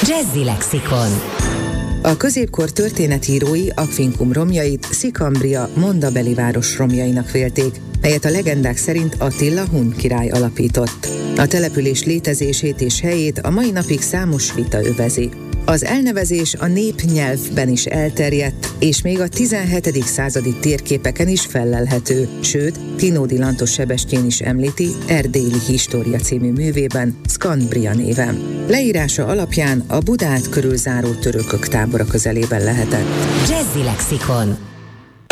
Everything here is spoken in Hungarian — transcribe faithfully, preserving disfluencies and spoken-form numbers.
Jazzy Lexikon. A középkor történetírói Aquincum romjait Szikambria mondabeli város romjainak vélték, melyet a legendák szerint Attila hun király alapított. A település létezését és helyét a mai napig számos vita övezi. Az elnevezés a népnyelvben is elterjedt, és még a tizenhetedik századi térképeken is fellelhető, sőt, Tinódi Lantos Sebestyén is említi Erdélyi História című művében Szkandbria néven. Leírása alapján a Budát körülzáró törökök tábora közelében lehetett. Jazzy Lexikon.